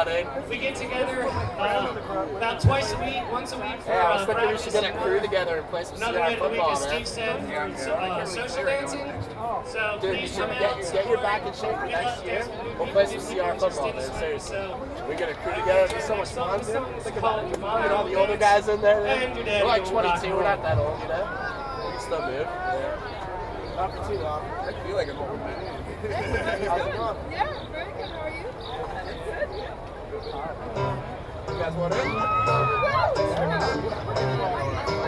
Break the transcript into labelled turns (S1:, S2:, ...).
S1: We get together about twice a week, once a week for
S2: Yeah, I was thinking we
S1: practice.
S2: should get a crew together and play some
S1: Another
S2: CR
S1: night of the week,
S2: football,
S1: as
S2: man.
S1: Steve said, for social dancing. So
S2: Dude,
S1: please come out.
S2: get your back in shape for next year. We'll play some CR football, man. Seriously. We get a crew together. It'll be so much fun, dude. Think about it. Get all the older guys in there, man. We're like 22. We're not that old, you know? We can still move. Not for too long.
S3: I feel like I'm old, man.
S2: How's it going?
S4: Yeah, very good. How are you?
S2: You guys want in?